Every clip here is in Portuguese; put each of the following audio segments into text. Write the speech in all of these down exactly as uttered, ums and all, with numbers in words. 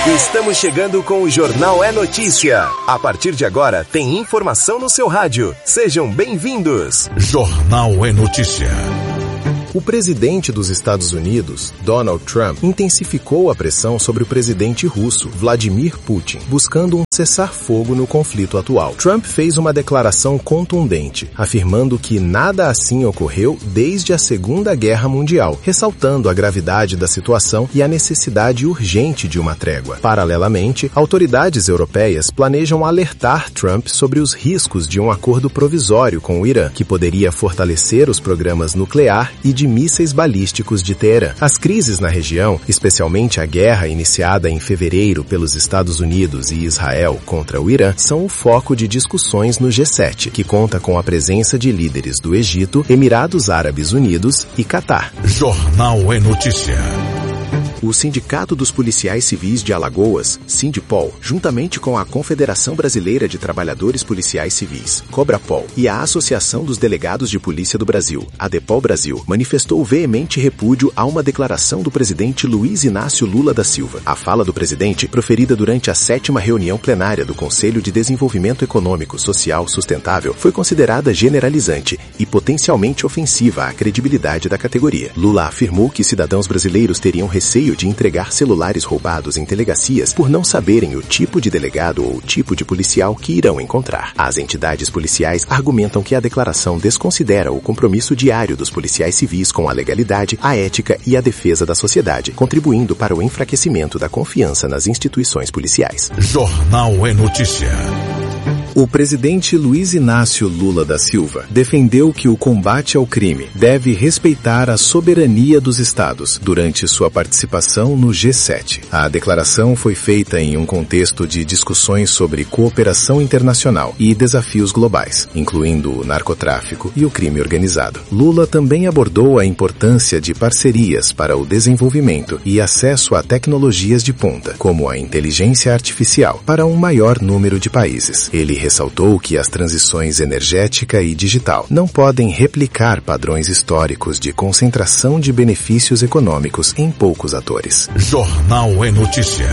Estamos chegando com o Jornal É Notícia. A partir de agora, tem informação no seu rádio. Sejam bem-vindos. Jornal É Notícia. O presidente dos Estados Unidos, Donald Trump, intensificou a pressão sobre o presidente russo, Vladimir Putin, buscando um cessar-fogo no conflito atual. Trump fez uma declaração contundente, afirmando que nada assim ocorreu desde a Segunda Guerra Mundial, ressaltando a gravidade da situação e a necessidade urgente de uma trégua. Paralelamente, autoridades europeias planejam alertar Trump sobre os riscos de um acordo provisório com o Irã, que poderia fortalecer os programas nuclear e de de mísseis balísticos de Teherã. As crises na região, especialmente a guerra iniciada em fevereiro pelos Estados Unidos e Israel contra o Irã, são o foco de discussões no G sete, que conta com a presença de líderes do Egito, Emirados Árabes Unidos e Catar. Jornal É Notícia. O Sindicato dos Policiais Civis de Alagoas, Sindipol, juntamente com a Confederação Brasileira de Trabalhadores Policiais Civis, Cobrapol, e a Associação dos Delegados de Polícia do Brasil, ADEPOL Brasil, manifestou veemente repúdio a uma declaração do presidente Luiz Inácio Lula da Silva. A fala do presidente, proferida durante a sétima reunião plenária do Conselho de Desenvolvimento Econômico Social Sustentável, foi considerada generalizante e potencialmente ofensiva à credibilidade da categoria. Lula afirmou que cidadãos brasileiros teriam receio de entregar celulares roubados em delegacias por não saberem o tipo de delegado ou o tipo de policial que irão encontrar. As entidades policiais argumentam que a declaração desconsidera o compromisso diário dos policiais civis com a legalidade, a ética e a defesa da sociedade, contribuindo para o enfraquecimento da confiança nas instituições policiais. Jornal É Notícia. O presidente Luiz Inácio Lula da Silva defendeu que o combate ao crime deve respeitar a soberania dos estados durante sua participação no G sete. A declaração foi feita em um contexto de discussões sobre cooperação internacional e desafios globais, incluindo o narcotráfico e o crime organizado. Lula também abordou a importância de parcerias para o desenvolvimento e acesso a tecnologias de ponta, como a inteligência artificial, para um maior número de países. Ele ressaltou que as transições energética e digital não podem replicar padrões históricos de concentração de benefícios econômicos em poucos atores. Jornal É Notícia.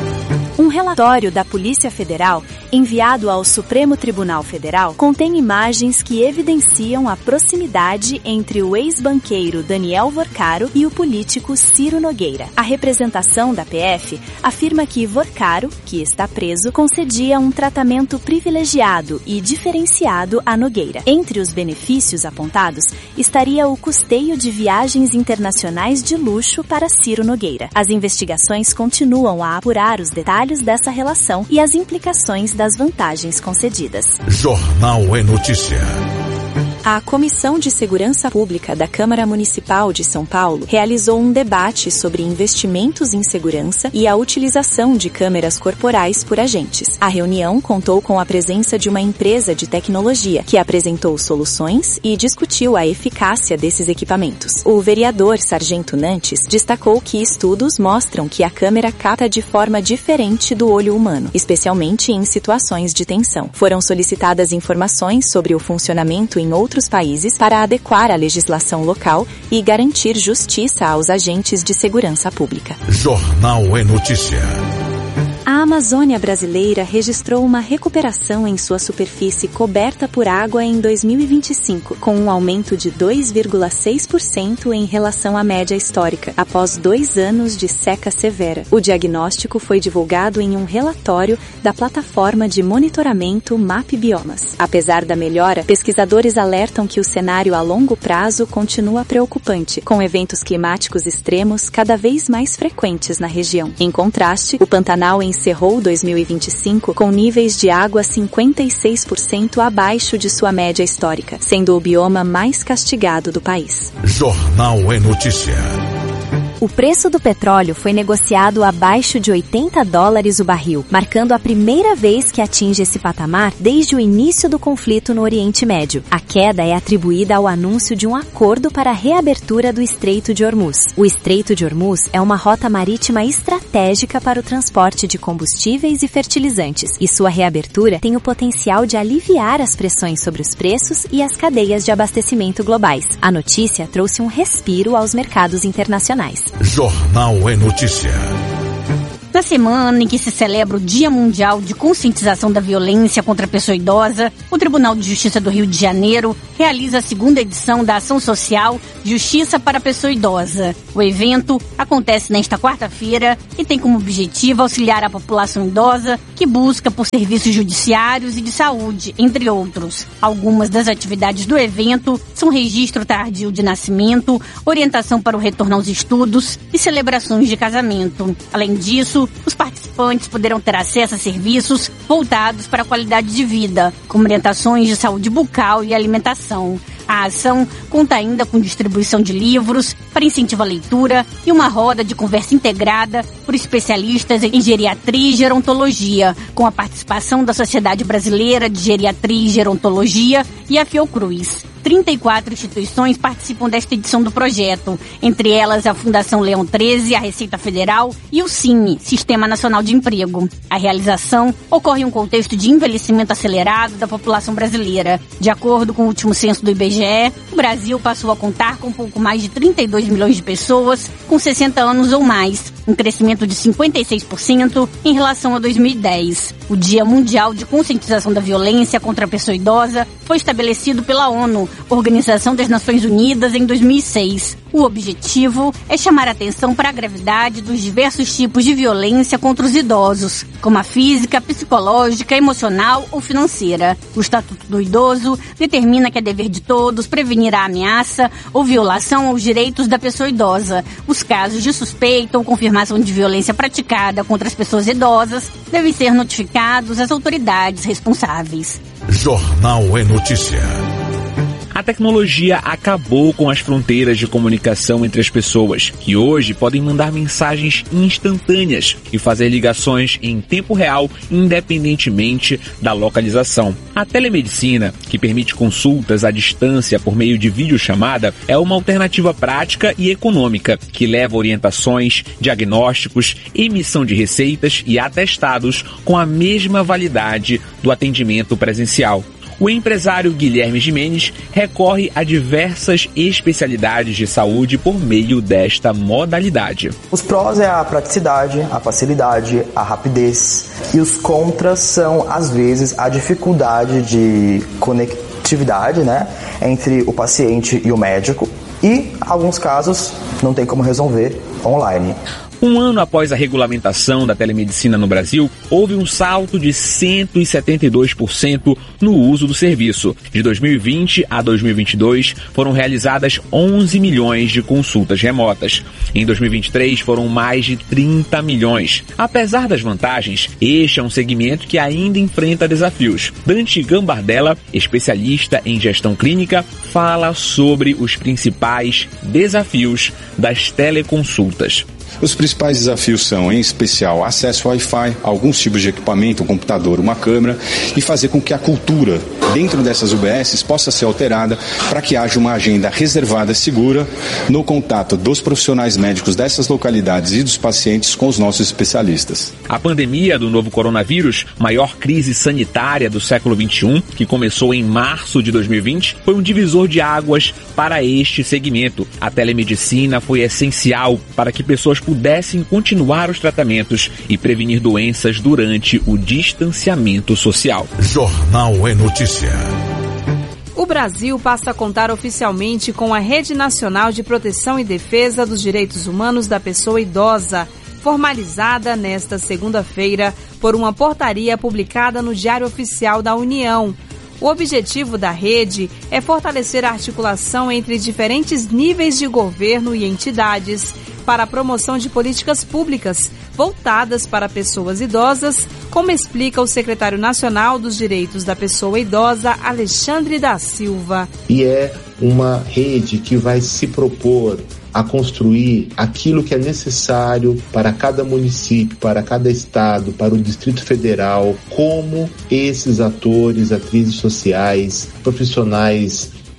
Um relatório da Polícia Federal, enviado ao Supremo Tribunal Federal, contém imagens que evidenciam a proximidade entre o ex-banqueiro Daniel Vorcaro e o político Ciro Nogueira. A representação da P F afirma que Vorcaro, que está preso, concedia um tratamento privilegiado e diferenciado a Nogueira. Entre os benefícios apontados estaria o custeio de viagens internacionais de luxo para Ciro Nogueira. As investigações continuam a apurar os detalhes dessa relação e as implicações das vantagens concedidas. Jornal É Notícia. A Comissão de Segurança Pública da Câmara Municipal de São Paulo realizou um debate sobre investimentos em segurança e a utilização de câmeras corporais por agentes. A reunião contou com a presença de uma empresa de tecnologia que apresentou soluções e discutiu a eficácia desses equipamentos. O vereador Sargento Nantes destacou que estudos mostram que a câmera capta de forma diferente do olho humano, especialmente em situações de tensão. Foram solicitadas informações sobre o funcionamento em outros países para adequar a legislação local e garantir justiça aos agentes de segurança pública. Jornal É Notícia. A Amazônia brasileira registrou uma recuperação em sua superfície coberta por água em dois mil e vinte e cinco, com um aumento de dois vírgula seis por cento em relação à média histórica, após dois anos de seca severa. O diagnóstico foi divulgado em um relatório da plataforma de monitoramento MapBiomas. Apesar da melhora, pesquisadores alertam que o cenário a longo prazo continua preocupante, com eventos climáticos extremos cada vez mais frequentes na região. Em contraste, o Pantanal em encerrou dois mil e vinte e cinco com níveis de água cinquenta e seis por cento abaixo de sua média histórica, sendo o bioma mais castigado do país. Jornal É Notícia. O preço do petróleo foi negociado abaixo de oitenta dólares o barril, marcando a primeira vez que atinge esse patamar desde o início do conflito no Oriente Médio. A queda é atribuída ao anúncio de um acordo para a reabertura do Estreito de Hormuz. O Estreito de Hormuz é uma rota marítima estratégica para o transporte de combustíveis e fertilizantes, e sua reabertura tem o potencial de aliviar as pressões sobre os preços e as cadeias de abastecimento globais. A notícia trouxe um respiro aos mercados internacionais. Jornal É Notícia. Na semana em que se celebra o Dia Mundial de Conscientização da Violência contra a Pessoa Idosa, o Tribunal de Justiça do Rio de Janeiro realiza a segunda edição da Ação Social Justiça para a Pessoa Idosa. O evento acontece nesta quarta-feira e tem como objetivo auxiliar a população idosa que busca por serviços judiciários e de saúde, entre outros. Algumas das atividades do evento são registro tardio de nascimento, orientação para o retorno aos estudos e celebrações de casamento. Além disso, os participantes poderão ter acesso a serviços voltados para a qualidade de vida, como orientações de saúde bucal e alimentação. A ação conta ainda com distribuição de livros para incentivo à leitura e uma roda de conversa integrada por especialistas em geriatria e gerontologia, com a participação da Sociedade Brasileira de Geriatria e Gerontologia e a Fiocruz. trinta e quatro instituições participam desta edição do projeto, entre elas a Fundação Leão treze, a Receita Federal e o Cine, Sistema Nacional de Emprego. A realização ocorre em um contexto de envelhecimento acelerado da população brasileira. De acordo com o último censo do I B G E, o Brasil passou a contar com pouco mais de trinta e dois milhões de pessoas com sessenta anos ou mais, um crescimento de cinquenta e seis por cento em relação a dois mil e dez. O Dia Mundial de Conscientização da Violência contra a Pessoa Idosa foi estabelecido pela ONU, Organização das Nações Unidas, em dois mil e seis. O objetivo é chamar a atenção para a gravidade dos diversos tipos de violência contra os idosos, como a física, psicológica, emocional ou financeira. O Estatuto do Idoso determina que é dever de todos prevenir a ameaça ou violação aos direitos da pessoa idosa. Os casos de suspeita ou confirmação de violência praticada contra as pessoas idosas devem ser notificados às autoridades responsáveis. Jornal é Notícia. A tecnologia acabou com as fronteiras de comunicação entre as pessoas, que hoje podem mandar mensagens instantâneas e fazer ligações em tempo real, independentemente da localização. A telemedicina, que permite consultas à distância por meio de videochamada, é uma alternativa prática e econômica, que leva orientações, diagnósticos, emissão de receitas e atestados com a mesma validade do atendimento presencial. O empresário Guilherme Gimenez recorre a diversas especialidades de saúde por meio desta modalidade. Os prós é a praticidade, a facilidade, a rapidez, e os contras são, às vezes, a dificuldade de conectividade, né, entre o paciente e o médico, e, em alguns casos, não tem como resolver online. Um ano após a regulamentação da telemedicina no Brasil, houve um salto de cento e setenta e dois por cento no uso do serviço. De dois mil e vinte a dois mil e vinte e dois, foram realizadas onze milhões de consultas remotas. Em dois mil e vinte e três, foram mais de trinta milhões. Apesar das vantagens, este é um segmento que ainda enfrenta desafios. Dante Gambardella, especialista em gestão clínica, fala sobre os principais desafios das teleconsultas. Os principais desafios são, em especial, acesso ao Wi-Fi, alguns tipos de equipamento, um computador, uma câmera, e fazer com que a cultura dentro dessas U B S possa ser alterada para que haja uma agenda reservada, segura, no contato dos profissionais médicos dessas localidades e dos pacientes com os nossos especialistas. A pandemia do novo coronavírus, maior crise sanitária do século vinte e um, que começou em março de dois mil e vinte, foi um divisor de águas para este segmento. A telemedicina foi essencial para que pessoas pudessem continuar os tratamentos e prevenir doenças durante o distanciamento social. Jornal é Notícia. O Brasil passa a contar oficialmente com a Rede Nacional de Proteção e Defesa dos Direitos Humanos da Pessoa Idosa, formalizada nesta segunda-feira por uma portaria publicada no Diário Oficial da União. O objetivo da rede é fortalecer a articulação entre diferentes níveis de governo e entidades para a promoção de políticas públicas voltadas para pessoas idosas, como explica o secretário nacional dos Direitos da Pessoa Idosa, Alexandre da Silva. E é uma rede que vai se propor a construir aquilo que é necessário para cada município, para cada estado, para o Distrito Federal, como esses atores, atrizes sociais, profissionais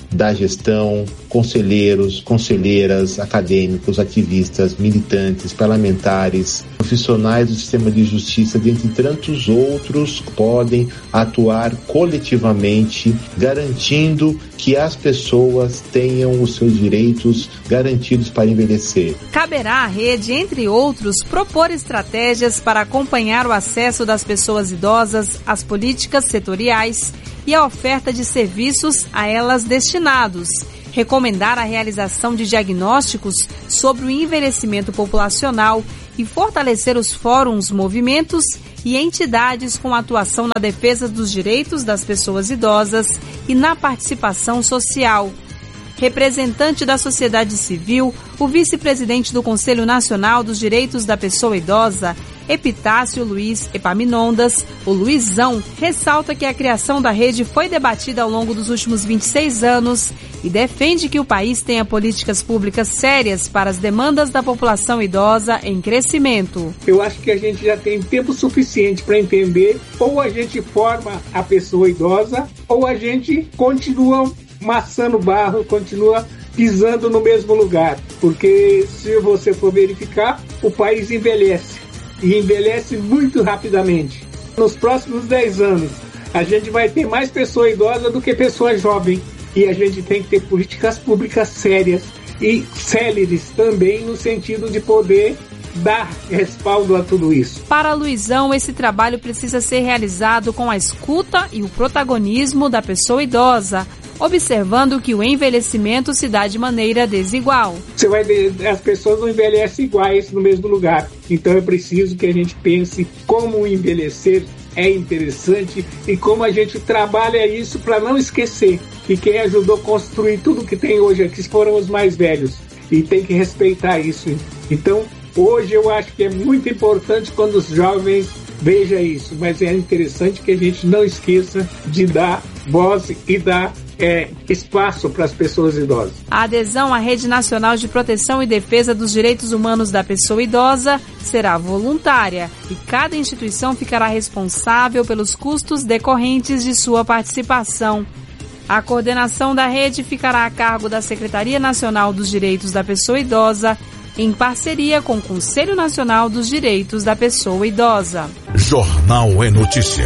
da gestão, conselheiros, conselheiras, acadêmicos, ativistas, militantes, parlamentares, profissionais do sistema de justiça, dentre tantos outros, podem atuar coletivamente, garantindo que as pessoas tenham os seus direitos garantidos para envelhecer. Caberá à rede, entre outros, propor estratégias para acompanhar o acesso das pessoas idosas às políticas setoriais e a oferta de serviços a elas destinados, recomendar a realização de diagnósticos sobre o envelhecimento populacional e fortalecer os fóruns, movimentos e entidades com atuação na defesa dos direitos das pessoas idosas e na participação social. Representante da sociedade civil, o vice-presidente do Conselho Nacional dos Direitos da Pessoa Idosa, Epitácio Luiz Epaminondas, o Luizão, ressalta que a criação da rede foi debatida ao longo dos últimos vinte e seis anos e defende que o país tenha políticas públicas sérias para as demandas da população idosa em crescimento. Eu acho que a gente já tem tempo suficiente para entender, ou a gente forma a pessoa idosa, ou a gente continua maçando barro, continua pisando no mesmo lugar, porque se você for verificar, o país envelhece. E envelhece muito rapidamente. Nos próximos dez anos, a gente vai ter mais pessoa idosa do que pessoa jovem. E a gente tem que ter políticas públicas sérias e céleres também, no sentido de poder dar respaldo a tudo isso. Para Luizão, esse trabalho precisa ser realizado com a escuta e o protagonismo da pessoa idosa, observando que o envelhecimento se dá de maneira desigual. Você vai ver, as pessoas não envelhecem iguais no mesmo lugar. Então é preciso que a gente pense como envelhecer é interessante e como a gente trabalha isso para não esquecer que quem ajudou a construir tudo que tem hoje aqui foram os mais velhos. E tem que respeitar isso. Então, hoje eu acho que é muito importante quando os jovens vejam isso, mas é interessante que a gente não esqueça de dar voz e dar É, espaço para as pessoas idosas. A adesão à Rede Nacional de Proteção e Defesa dos Direitos Humanos da Pessoa Idosa será voluntária e cada instituição ficará responsável pelos custos decorrentes de sua participação. A coordenação da rede ficará a cargo da Secretaria Nacional dos Direitos da Pessoa Idosa, em parceria com o Conselho Nacional dos Direitos da Pessoa Idosa. Jornal é Notícia.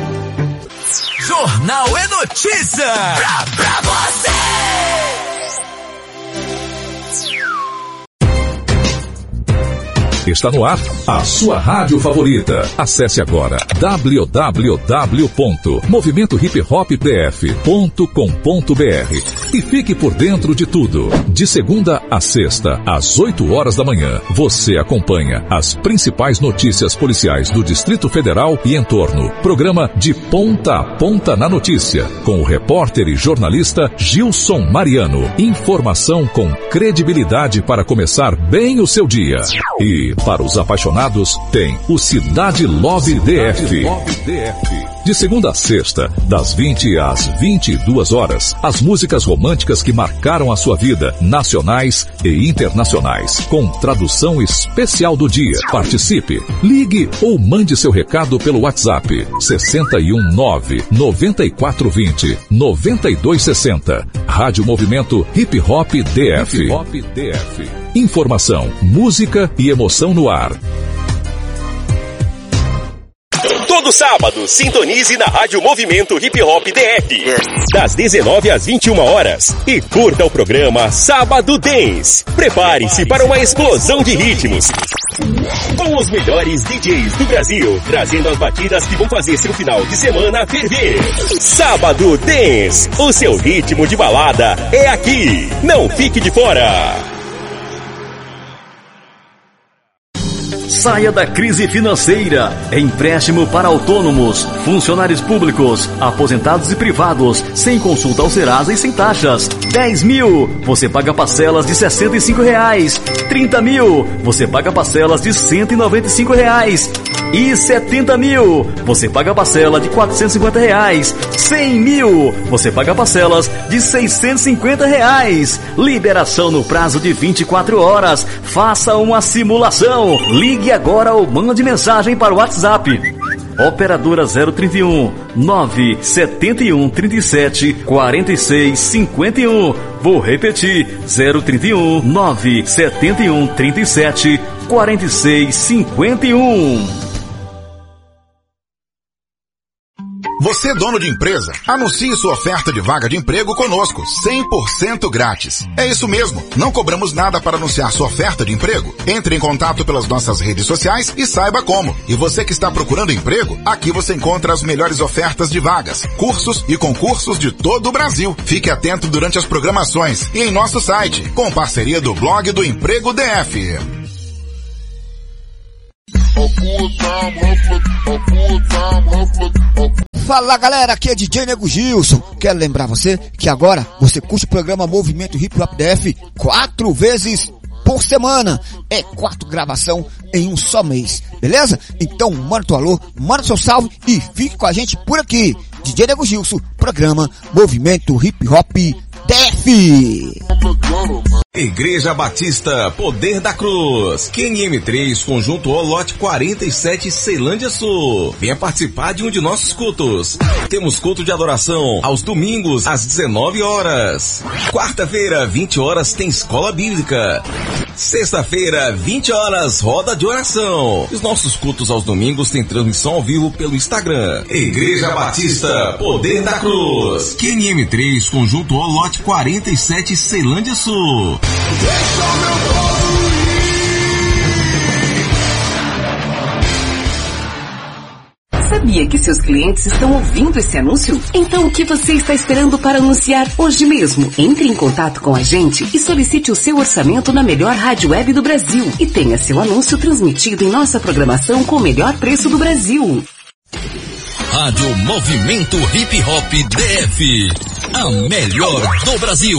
Jornal é Notícia! Pra, pra você! Está no ar a sua rádio favorita. Acesse agora w w w ponto movimento hip hop p f ponto com ponto b r e fique por dentro de tudo. De segunda a sexta, às oito horas da manhã, você acompanha as principais notícias policiais do Distrito Federal e entorno. Programa De Ponta a Ponta na Notícia, com o repórter e jornalista Gilson Mariano. Informação com credibilidade para começar bem o seu dia. E para os apaixonados, tem o Cidade Love D F. De segunda a sexta, das vinte às vinte e duas horas, as músicas românticas que marcaram a sua vida, nacionais e internacionais, com tradução especial do dia. Participe, ligue ou mande seu recado pelo WhatsApp sessenta e um nove, noventa e quatro vinte, noventa e dois sessenta. Rádio Movimento Hip Hop D F. Informação, música e emoção no ar. Todo sábado, sintonize na Rádio Movimento Hip Hop D F, das dezenove às vinte e uma horas, e curta o programa Sábado Dance. Prepare-se para uma explosão de ritmos, com os melhores D Js do Brasil, trazendo as batidas que vão fazer seu final de semana ferver. Sábado Dance, o seu ritmo de balada é aqui. Não fique de fora. Saia da crise financeira. Empréstimo para autônomos, funcionários públicos, aposentados e privados, sem consulta ao Serasa e sem taxas. dez mil, você paga parcelas de sessenta e cinco reais. trinta mil, você paga parcelas de cento e noventa e cinco reais. E setenta mil, você paga parcela de quatrocentos e cinquenta reais. cem mil, você paga parcelas de seiscentos e cinquenta reais. Liberação no prazo de vinte e quatro horas. Faça uma simulação. Ligue agora ou mande mensagem para o WhatsApp Operadora zero trinta e um, nove sete um, trinta e sete, quarenta e seis, cinquenta e um. Vou repetir, zero trinta e um, nove sete um, trinta e sete, quarenta e seis, cinquenta e um. Você é dono de empresa? Anuncie sua oferta de vaga de emprego conosco, cem por cento grátis. É isso mesmo, não cobramos nada para anunciar sua oferta de emprego. Entre em contato pelas nossas redes sociais e saiba como. E você que está procurando emprego, aqui você encontra as melhores ofertas de vagas, cursos e concursos de todo o Brasil. Fique atento durante as programações e em nosso site, com parceria do blog do Emprego D F. Fala galera, aqui é D J Nego Gilson. Quero lembrar você que agora você curte o programa Movimento Hip Hop D F quatro vezes por semana. É quatro gravação em um só mês, beleza? Então manda teu alô, manda seu salve e fique com a gente por aqui. D J Nego Gilson, programa Movimento Hip Hop D F. Igreja Batista Poder da Cruz, Q N M três, Conjunto O, lote quarenta e sete, Ceilândia Sul. Venha participar de um de nossos cultos. Temos culto de adoração aos domingos às dezenove horas. Quarta-feira, vinte horas, tem escola bíblica. Sexta-feira, vinte horas, roda de oração. Os nossos cultos aos domingos têm transmissão ao vivo pelo Instagram. Igreja Batista Poder da Cruz, Q N M três, Conjunto O, lote quarenta e sete, Ceilândia Sul. Deixa o meu povo ir. Sabia que seus clientes estão ouvindo esse anúncio? Então o que você está esperando para anunciar hoje mesmo? Entre em contato com a gente e solicite o seu orçamento na melhor rádio web do Brasil e tenha seu anúncio transmitido em nossa programação com o melhor preço do Brasil. Rádio Movimento Hip Hop D F, a melhor do Brasil.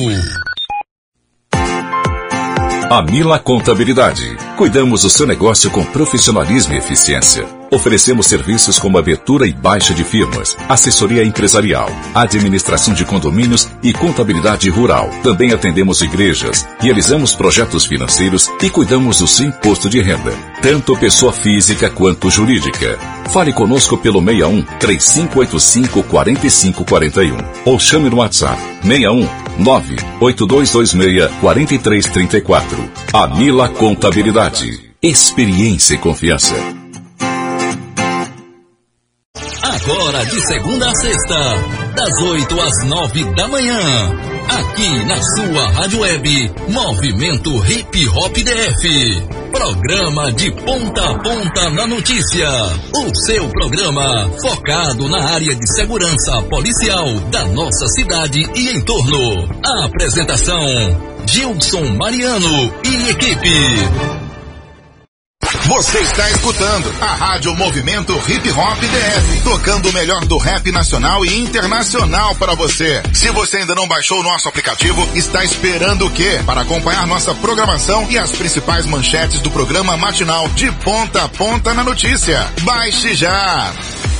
Amila Contabilidade. Cuidamos do seu negócio com profissionalismo e eficiência. Oferecemos serviços como abertura e baixa de firmas, assessoria empresarial, administração de condomínios e contabilidade rural. Também atendemos igrejas, realizamos projetos financeiros e cuidamos do seu imposto de renda, tanto pessoa física quanto jurídica. Fale conosco pelo seis um, três cinco oito cinco, quatro cinco quatro um ou chame no WhatsApp seis um, nove oito dois dois seis, quatro três três quatro. Amila Contabilidade. Experiência e confiança. Agora de segunda a sexta, das oito às nove da manhã, aqui na sua rádio web, Movimento Hip Hop D F. Programa de ponta a ponta na notícia. O seu programa focado na área de segurança policial da nossa cidade e entorno. A apresentação, Gilson Mariano e equipe. Você está escutando a Rádio Movimento Hip Hop D F, tocando o melhor do rap nacional e internacional para você. Se você ainda não baixou o nosso aplicativo, está esperando o quê? Para acompanhar nossa programação e as principais manchetes do programa matinal de ponta a ponta na notícia. Baixe já!